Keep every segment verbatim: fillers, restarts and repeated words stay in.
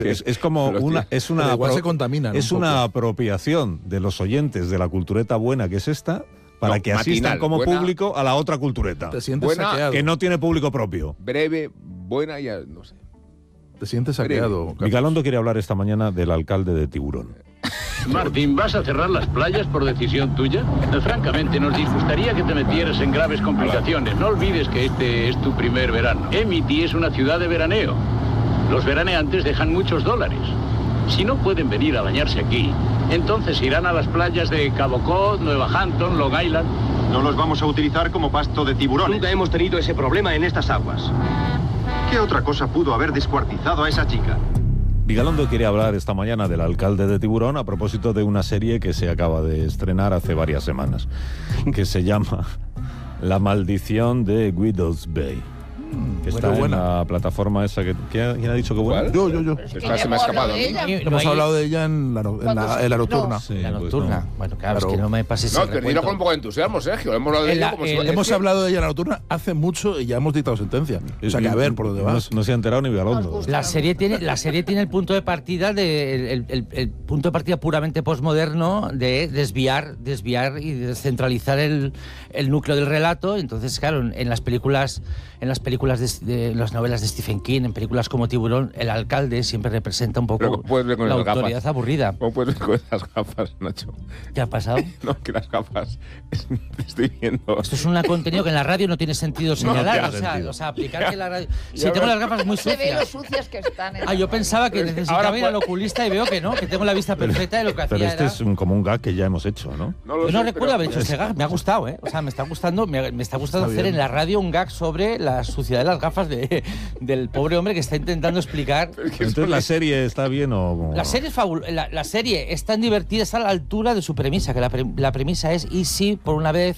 Es, es como una es una igual se contaminan es un una poco. apropiación de los oyentes de la cultureta buena que es esta para No, que asistan matinal, como buena. público a la otra cultureta Te sientes Buena, saqueado. que no tiene público propio. Breve, buena y ya, no sé. Te sientes saqueado. Carlos. Vigalondo quiere hablar esta mañana del alcalde de Tiburón. Martín, ¿vas a cerrar las playas por decisión tuya? Eh, Francamente, nos disgustaría que te metieras en graves complicaciones. No olvides que este es tu primer verano. Emity es una ciudad de veraneo. Los veraneantes dejan muchos dólares. Si no pueden venir a bañarse aquí, entonces irán a las playas de Cabo Cod, Nueva Hampton, Long Island. No los vamos a utilizar como pasto de tiburones. Nunca hemos tenido ese problema en estas aguas. ¿Qué otra cosa pudo haber descuartizado a esa chica? Vigalondo quiere hablar esta mañana del alcalde de Tiburón a propósito de una serie que se acaba de estrenar hace varias semanas, que se llama La maldición de Guido's Bay. Que está Bueno, en buena. la plataforma esa que... ¿Quién, quién ha dicho que buena? ¿Cuál? Yo, yo, yo. Es que Esta ya se me ha hemos escapado hablado a de mí. ella. Y- Hemos no hay- hablado de ella en la, no- en ¿Cuándo la, se en la estrenó? nocturna. Sí, La pues nocturna. no. Bueno, claro, es Claro. que no me pases No, el te digo recuento. con un poco de entusiasmo, Sergio. Hemos hablado de En ella la- como si el- fuera- Hemos es que- hablado de ella en la nocturna hace mucho y ya hemos dictado sentencia. O sea que a ver por dónde No, vas. no se ha enterado ni Vigalondo. Nos gusta. La serie tiene, la serie tiene el punto de partida de el, el- el punto de partida puramente posmoderno de desviar, desviar y descentralizar el, el núcleo del relato. Entonces, claro, en, en las películas, en las películas de, de las novelas de Stephen King, en películas como Tiburón, el alcalde siempre representa un Pero poco ¿cómo puedes ver con la esas autoridad gafas? aburrida. ¿Cómo puedes ver con esas gafas, Nacho? ¿Qué ha pasado? No, que las gafas. es- te estoy viendo. Esto es un contenido que en la radio no tiene sentido señalar. tiene o, sea, sentido. o sea, aplicar que la radio. Si Ya tengo ves. las gafas muy Se ve lo sucias. sucias que están. en Ah, yo la- pensaba que Pero es que necesitaba ahora ir al puede- oculista y veo que no, que tengo la vista perfecta de lo que Pero hacía este era... es un, como un gag que ya hemos hecho, ¿no? No lo Yo no sé, recuerdo pero- haber hecho ese gag, me ha gustado, ¿eh? O sea, me está gustando, me, me está gustando Está hacer bien. en la radio un gag sobre la suciedad de las gafas de, del pobre hombre que está intentando explicar. Entonces, ¿la serie está bien o...? La serie, es fabul- la, la serie es tan divertida, está a la altura de su premisa, que la, pre- la premisa es, ¿y si por una vez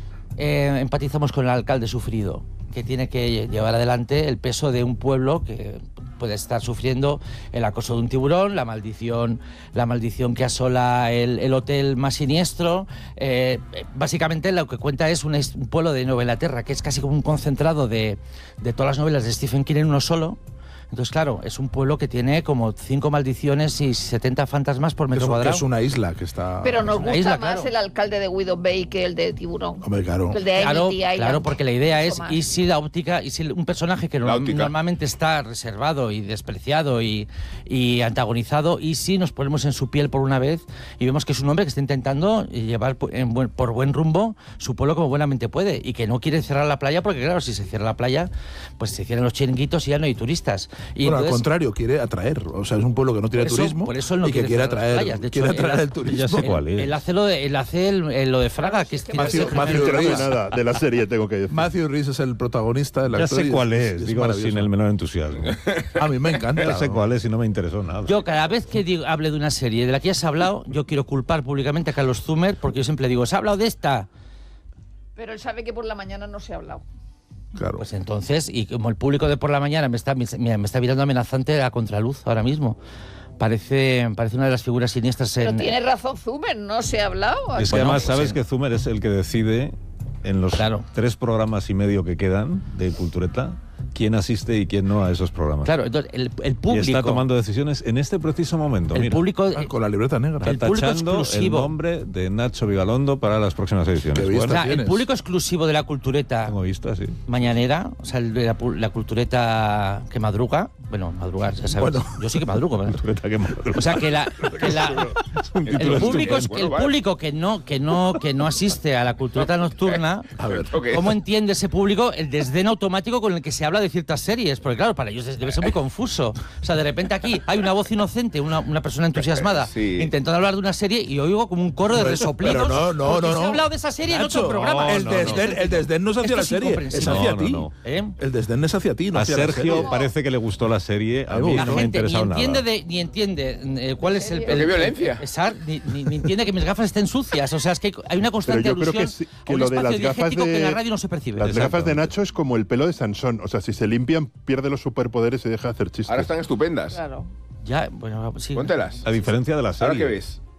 eh, empatizamos con el alcalde sufrido, que tiene que llevar adelante el peso de un pueblo que puede estar sufriendo el acoso de un tiburón, la maldición, la maldición que asola el, el hotel más siniestro? Eh, básicamente lo que cuenta es un, es un pueblo de Nueva Inglaterra, que es casi como un concentrado de, de todas las novelas de Stephen King en uno solo. Entonces, claro, es un pueblo que tiene como cinco maldiciones y setenta fantasmas por Que metro es, que cuadrado. es una isla que está. Pero nos una gusta isla, más claro. el alcalde de Widow Bay que el de Tiburón. Hombre, claro. Que el de Claro, Amity Island. claro, porque la idea Mucho es, más. y si la óptica, y si un personaje que La no- óptica. normalmente está reservado y despreciado y, y antagonizado, y si nos ponemos en su piel por una vez y vemos que es un hombre que está intentando llevar pu- en buen- por buen rumbo su pueblo como buenamente puede, y que no quiere cerrar la playa, porque claro, si se cierra la playa, pues se cierran los chiringuitos y ya no hay turistas. Y Bueno, al entonces- contrario, quiere atraer. O sea, es un pueblo que no tiene Por eso- turismo por eso él no y que quiere quiere cerrar las atraer, playas. De hecho, quiere él- atraer el él- turismo. Ya sé cuál es. Él hace lo de, él hace el- el- lo de Fraga, que es que Matthew- es el Matthew primer- Rhys. nada de la serie, tengo que decir. Matthew Rhys es el protagonista del Ya actor. sé y cuál es, digo maravilloso. sin el menor entusiasmo. A mí me encanta. Ya sé ¿no? cuál es y no me interesó nada. Yo cada vez que digo, hable de una serie de la que ya se ha hablado, yo quiero culpar públicamente a Carlos Zumer, porque yo siempre digo, ¿se ha hablado de esta? Pero él sabe que por la mañana no se ha hablado. Claro. Pues entonces, y como el público de por la mañana me está, me, me está mirando amenazante a contraluz ahora mismo. Parece, parece una de las figuras siniestras Pero en... tiene razón Zumer, no se ha hablado. Es que Bueno, además pues sabes en- que Zumer es el que decide en los Claro. tres programas y medio que quedan de Cultureta quién asiste y quién no a esos programas. Claro, entonces el, el Y público... está tomando decisiones en este preciso momento. el Mira. público... Ah, con la libreta negra. el Está público tachando el exclusivo. nombre de Nacho Vigalondo para las próximas ediciones. Qué vista o sea, Bueno, el tienes. público exclusivo de la cultureta tengo vista, sí. mañanera, o sea, el de la, pu- la cultureta que madruga, bueno, madrugar, ya sabes. Bueno. Yo sí que madrugo, ¿verdad? Cultureta que madruga. O sea, que la, que la- Un el título público, es- estupendo. el Bueno, público que no, que no, que no asiste a la cultureta nocturna, A ver. ¿Esto qué es? ¿cómo entiende ese público el desdén automático con el que se habla de ciertas series? Porque claro, para ellos debe ser muy confuso. O sea, de repente aquí hay una voz inocente, una, una persona entusiasmada, Sí. intentando hablar de una serie y oigo como un coro de Pero- resoplidos. pero no, no, porque no, se ha no. hablado de esa serie Nacho, en otro programa. no, el, no, desdén, el desdén no es hacia Esto la es serie, es incomprensible. hacia No, ti. no, no. ¿Eh? El desdén es hacia ti, no A hacia la Sergio serie. parece que le gustó la serie. A A mí mí me La no me ha gente ni interesado entiende, nada. de, ni entiende eh, cuál es el... Pero el- qué violencia. el- esa- ni, ni- ni entiende que mis gafas estén sucias. O sea, es que hay una constante Pero yo creo alusión que sí- que a un lo de espacio las gafas diegético que en la de- radio no se percibe. Las Exacto. gafas de Nacho es como el pelo de Sansón. O sea, si se limpian, pierde los superpoderes y deja de hacer chistes. Ahora están estupendas. Claro. Ya, bueno, sí. Póntelas. A diferencia de la ¿Ahora serie. qué ves?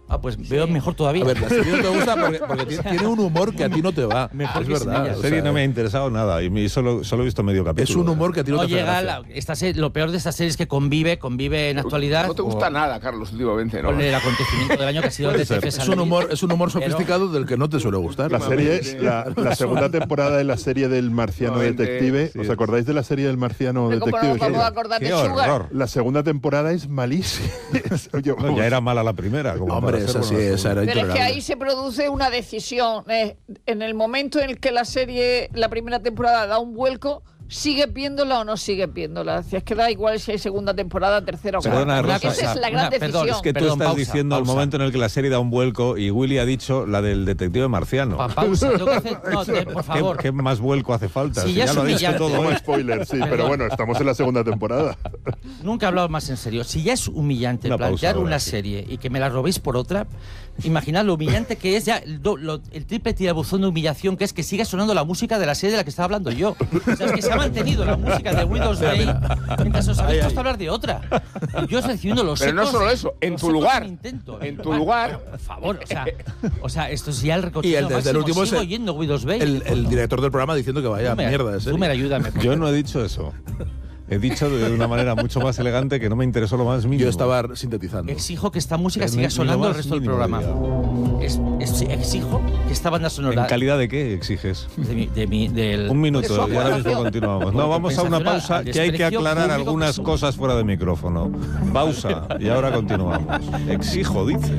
Ah, pues veo mejor todavía. A ver, la serie no te gusta porque, porque tiene, tiene un humor que a ti no te va. Mejor es que sin verdad. ella. La o serie sea, no me ha interesado nada y me- solo, solo he visto medio capítulo. es un humor que a ti no, No te hace llega gracia. la, esta serie, lo peor de esta serie es que convive, convive en actualidad. No te gusta con- nada, Carlos, últimamente, ¿no? Con el acontecimiento del año que ha sido el Puede ser. Detective Es un humor, es un humor Pero- sofisticado del que no te suele gustar. La serie, la, la segunda temporada de la serie del Marciano Nuevamente, Detective. sí. ¿Os acordáis de la serie del Marciano Pero ¿cómo no Detective? nos vamos a Sí. acordar de ¡Qué Sugar? horror! La segunda temporada es malísima. Oye, No, ya era mala la primera. Como Hombre, para ser esa sí, buena esa era Pero es que intolerable. ahí se produce una decisión. eh, en el momento en el que la serie, la primera temporada, da un vuelco, ¿sigues viéndola o no sigues viéndola? Si es que da igual si hay segunda temporada, tercera o Perdona, cuarta. Rosa, Esa es la gran una- perdón, decisión. Es que tú Perdón, estás pausa, diciendo al pausa. momento en el que la serie da un vuelco y Willy ha dicho la del detective marciano. Pa- pausa, tengo que hacer- no, te- por ¿Qué, favor. qué más vuelco hace falta? Si Si ya ya es lo ha dicho humillante. todo. como hoy. spoiler, sí, pero Perdón. bueno, estamos en la segunda temporada. Nunca he hablado más en serio. Si ya es humillante Una pausa plantear ahora, una sí. serie y que me la robéis por otra, imaginad lo humillante que es ya el, do- lo- el triple tirabuzón de humillación que es que siga sonando la música de la serie de la que estaba hablando yo. O sea, es que se ha mantenido la música de Windows Bay mientras os habéis puesto a hablar de otra. Y yo os recibiendo los Pero no ecos- solo eso, en los tu ecos lugar. del intento. En tu lugar. Por favor, o sea, o sea, esto es ya el Y recogido el, desde el máximo. último es Sigo el, oyendo Windows Bay. el, el director del programa diciendo que vaya Zumer, mierda de serie. Zumer, ayúdame. por Yo favor. no he dicho eso. He dicho de una manera mucho más elegante que no me interesó lo más mínimo. Yo estaba sintetizando. Exijo que esta música Que siga ni- ni lo sonando el más resto del mínimo, programa. Es, es- exijo que esta banda sonora ¿En calidad de qué exiges? de mi, de mi- del Un minuto Eso, y ahora mismo compensación. continuamos. No, vamos a una Compensación pausa al que hay que desprecio aclarar público algunas que somos. cosas fuera de micrófono. Pausa y ahora continuamos. Exijo, dice.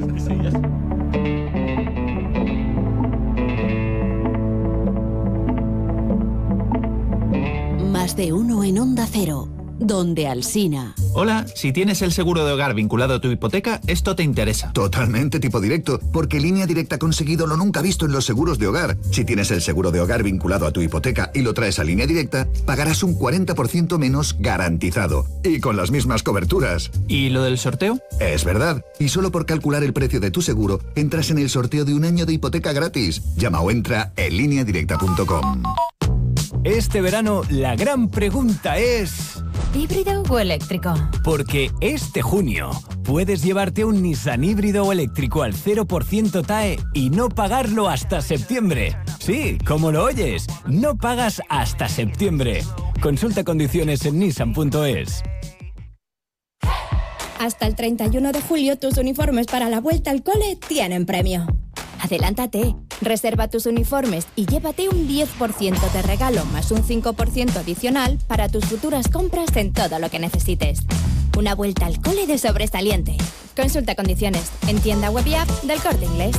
Más de uno en Onda Cero, donde Alsina. Hola, si tienes el seguro de hogar vinculado a tu hipoteca, esto te interesa. Totalmente tipo directo, porque Línea Directa ha conseguido lo nunca visto en los seguros de hogar. Si tienes el seguro de hogar vinculado a tu hipoteca y lo traes a Línea Directa, pagarás un cuarenta por ciento menos garantizado. Y con las mismas coberturas. ¿Y lo del sorteo? Es verdad. Y solo por calcular el precio de tu seguro, entras en el sorteo de un año de hipoteca gratis. Llama o entra en línea directa punto com. Este verano la gran pregunta es... ¿híbrido o eléctrico? Porque este junio puedes llevarte un Nissan híbrido o eléctrico al cero por ciento T A E y no pagarlo hasta septiembre. Sí, como lo oyes, no pagas hasta septiembre. Consulta condiciones en nissan punto es. Hasta el treinta y uno de julio tus uniformes para la vuelta al cole tienen premio. Adelántate, reserva tus uniformes y llévate un diez por ciento de regalo más un cinco por ciento adicional para tus futuras compras en todo lo que necesites. Una vuelta al cole de sobresaliente. Consulta condiciones en tienda web y app del Corte Inglés.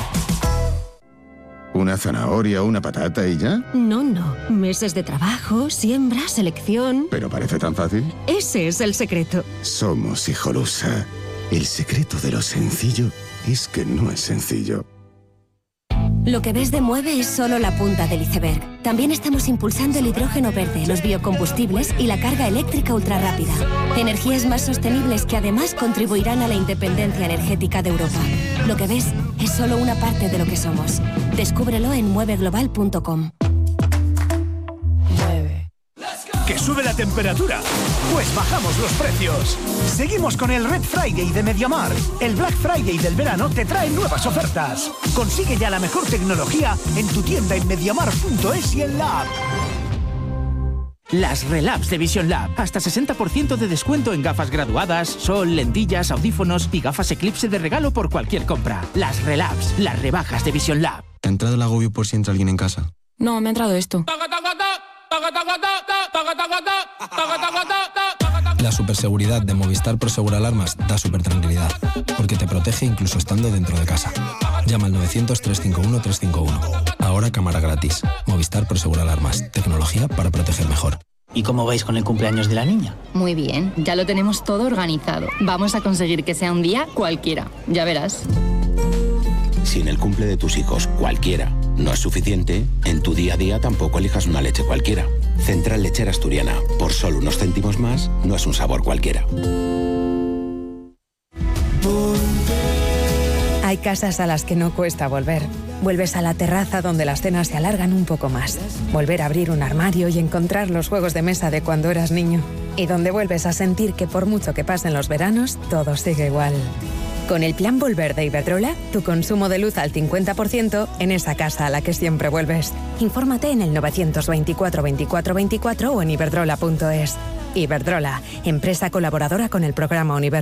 ¿Una zanahoria o una patata y ya? No, no. Meses de trabajo, siembra, selección. ¿Pero parece tan fácil? Ese es el secreto. Somos Hijolusa. El secreto de lo sencillo es que no es sencillo. Lo que ves de Mueve es solo la punta del iceberg. También estamos impulsando el hidrógeno verde, los biocombustibles y la carga eléctrica ultrarrápida. Energías más sostenibles que además contribuirán a la independencia energética de Europa. Lo que ves es solo una parte de lo que somos. Descúbrelo en mueve global punto com. ¿Que sube la temperatura? Pues bajamos los precios. Seguimos con el Red Friday de MediaMar. El Black Friday del verano te trae nuevas ofertas. Consigue ya la mejor tecnología en tu tienda en mediamar punto es y en la app. Las Relabs de Vision Lab. Hasta sesenta por ciento de descuento en gafas graduadas, sol, lentillas, audífonos y gafas Eclipse de regalo por cualquier compra. Las Relabs, las rebajas de Vision Lab. ¿Te ha entrado el agobio por si entra alguien en casa? No, me ha entrado esto. La superseguridad de Movistar Prosegur Alarmas da super tranquilidad, porque te protege incluso estando dentro de casa. Llama al novecientos, trescientos cincuenta y uno, trescientos cincuenta y uno. Ahora cámara gratis. Movistar Prosegur Alarmas. Tecnología para proteger mejor. ¿Y cómo vais con el cumpleaños de la niña? Muy bien, ya lo tenemos todo organizado. Vamos a conseguir que sea un día cualquiera. Ya verás. Si en el cumple de tus hijos cualquiera no es suficiente, en tu día a día tampoco elijas una leche cualquiera. Central Lechera Asturiana. Por solo unos céntimos más, no es un sabor cualquiera. Hay casas a las que no cuesta volver. Vuelves a la terraza donde las cenas se alargan un poco más. Volver a abrir un armario y encontrar los juegos de mesa de cuando eras niño. Y donde vuelves a sentir que por mucho que pasen los veranos, todo sigue igual. Con el plan Volver de Iberdrola, tu consumo de luz al cincuenta por ciento en esa casa a la que siempre vuelves. Infórmate en el novecientos veinticuatro veinticuatro veinticuatro o en iberdrola punto es. Iberdrola, empresa colaboradora con el programa Universo.